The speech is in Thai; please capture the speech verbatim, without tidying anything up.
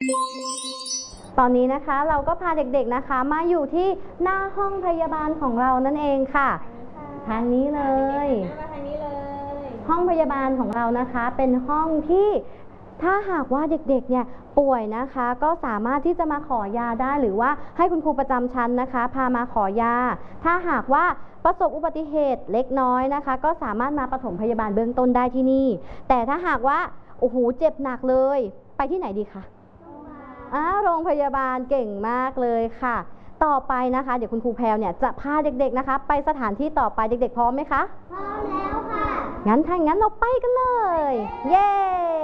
ตอนนี้นะคะเราก็พาเด็กๆนะคะมาอยู่ที่หน้าห้องพยาบาลของเรานั่นเองค่ะทางนี้เลยห้องพยาบาลของเรานะคะเป็นห้องที่ถ้าหากว่าเด็กๆเนี่ยป่วยนะคะก็สามารถที่จะมาขอยาได้หรือว่าให้คุณครูประจำชั้นนะคะพามาขอยาถ้าหากว่าประสบอุบัติเหตุเล็กน้อยนะคะก็สามารถมาปฐมพยาบาลเบื้องต้นได้ที่นี่แต่ถ้าหากว่าโอ้โหเจ็บหนักเลยไปที่ไหนดีคะอ่าโรงพยาบาลเก่งมากเลยค่ะต่อไปนะคะเดี๋ยวคุณครูแพรวเนี่ยจะพาเด็กๆนะคะไปสถานที่ต่อไปเด็กๆพร้อมไหมคะพร้อมแล้วค่ะงั้นถ้างั้นเราไปกันเลยเย้